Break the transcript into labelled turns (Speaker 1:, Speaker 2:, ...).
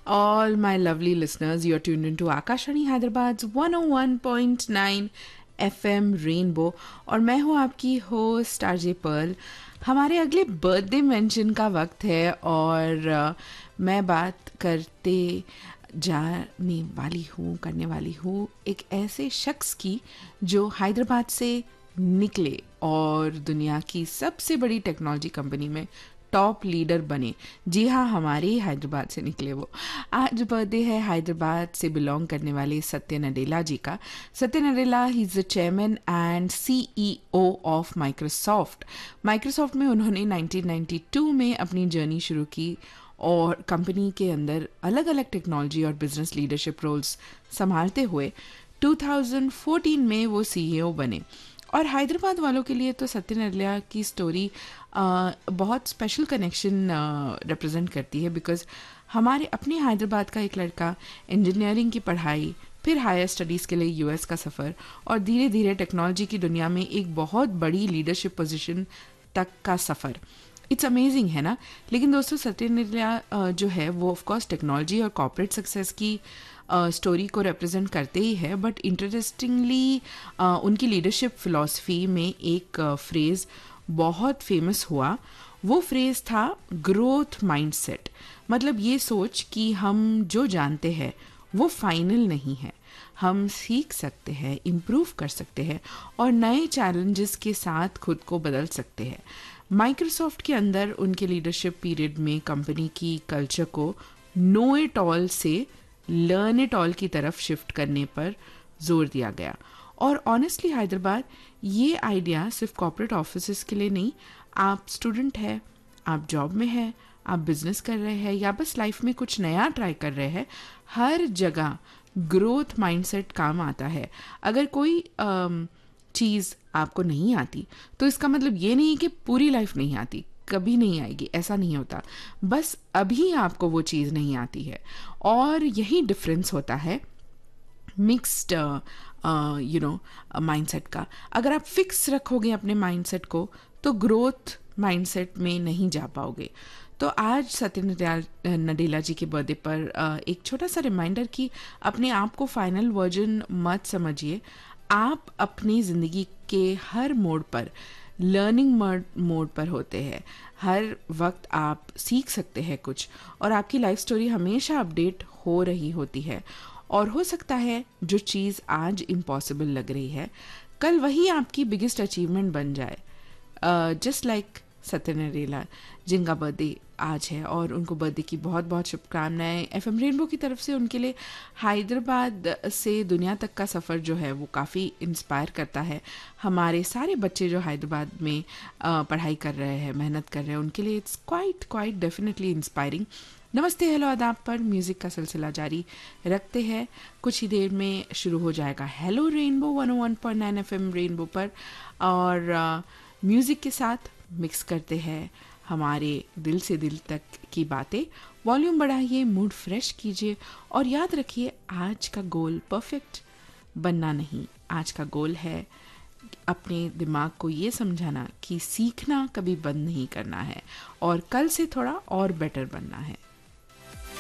Speaker 1: All my lovely listeners, you're tuned into Akashvani Hyderabad's 101.9 FM Rainbow और मैं हूँ आपकी होस्ट आरजे पर्ल। हमारे अगले बर्थडे मेंशन का वक्त है और मैं बात करने वाली हूँ एक ऐसे शख्स की जो हैदराबाद से निकले और दुनिया की सबसे बड़ी टेक्नोलॉजी कंपनी में टॉप लीडर बने। जी हाँ, हमारे ही हैदराबाद से निकले वो। आज बर्थडे है हैदराबाद से बिलोंग करने वाले सत्य नडेला जी का। सत्य Nadella he is the chairman and CEO of Microsoft. Microsoft में उन्होंने 1992 में अपनी जर्नी शुरू की और कंपनी के अंदर अलग अलग टेक्नोलॉजी और बिजनेस लीडरशिप रोल्स संभालते हुए 2014 में वो सीईओ बने। और हैदराबाद वालों के लिए तो सत्य नडेला की स्टोरी बहुत स्पेशल कनेक्शन रिप्रेजेंट करती है बिकॉज़ हमारे अपने हैदराबाद का एक लड़का इंजीनियरिंग की पढ़ाई, फिर हायर स्टडीज़ के लिए यूएस का सफ़र और धीरे धीरे टेक्नोलॉजी की दुनिया में एक बहुत बड़ी लीडरशिप पोजीशन तक का सफ़र। इट्स अमेजिंग है ना। लेकिन दोस्तों, सत्य नडेला जो है वो ऑफकोर्स टेक्नोलॉजी और कॉर्पोरेट सक्सेस की स्टोरी को रिप्रेजेंट करते ही है, बट इंटरेस्टिंगली उनकी लीडरशिप फिलॉसफी में एक फ्रेज़ बहुत फेमस हुआ। वो फ्रेज़ था ग्रोथ माइंडसेट। मतलब ये सोच कि हम जो जानते हैं वो फाइनल नहीं है, हम सीख सकते हैं, इम्प्रूव कर सकते हैं और नए चैलेंजेस के साथ खुद को बदल सकते हैं। माइक्रोसॉफ्ट के अंदर उनके लीडरशिप पीरियड में कंपनी की कल्चर को नो इट ऑल से लर्न इट ऑल की तरफ शिफ्ट करने पर जोर दिया गया। और ऑनेस्टली हैदराबाद ये आइडिया सिर्फ कॉर्पोरेट ऑफिसेस के लिए नहीं, आप स्टूडेंट है, आप जॉब में है, आप बिजनेस कर रहे हैं या बस लाइफ में कुछ नया ट्राई कर रहे हैं, हर जगह ग्रोथ माइंडसेट काम आता है। अगर कोई चीज़ आपको नहीं आती तो इसका मतलब ये नहीं कि पूरी लाइफ नहीं आती, कभी नहीं आएगी, ऐसा नहीं होता। बस अभी आपको वो चीज़ नहीं आती है और यही डिफरेंस होता है मिक्स्ड माइंडसेट का। अगर आप फिक्स रखोगे अपने माइंडसेट को तो ग्रोथ माइंडसेट में नहीं जा पाओगे। तो आज सत्य नडेला जी के बर्थडे पर एक छोटा सा रिमाइंडर कि अपने आप को फाइनल वर्जन मत समझिए। आप अपनी ज़िंदगी के हर मोड़ पर लर्निंग मोड पर होते हैं। हर वक्त आप सीख सकते हैं कुछ और आपकी लाइफ स्टोरी हमेशा अपडेट हो रही होती है। और हो सकता है जो चीज़ आज इम्पॉसिबल लग रही है कल वही आपकी बिगेस्ट अचीवमेंट बन जाए। जस्ट लाइक सत्य नडेला जिनका बर्थडे आज है और उनको बर्थडे की बहुत बहुत शुभकामनाएं एफएम रेनबो की तरफ से। उनके लिए हैदराबाद से दुनिया तक का सफ़र जो है वो काफ़ी इंस्पायर करता है। हमारे सारे बच्चे जो हैदराबाद में पढ़ाई कर रहे हैं, मेहनत कर रहे हैं, उनके लिए इट्स क्वाइट डेफिनेटली इंस्पायरिंग। नमस्ते, हेलो, आदाब पर म्यूज़िक का सिलसिला जारी रखते हैं। कुछ ही देर में शुरू हो जाएगा हेलो रेनबो 101.9 एफएम रेनबो पर और म्यूज़िक के साथ मिक्स करते हैं हमारे दिल से दिल तक की बातें। वॉल्यूम बढ़ाइए, मूड फ्रेश कीजिए और याद रखिए आज का गोल परफेक्ट बनना नहीं, आज का गोल है अपने दिमाग को ये समझाना कि सीखना कभी बंद नहीं करना है और कल से थोड़ा और बेटर बनना है।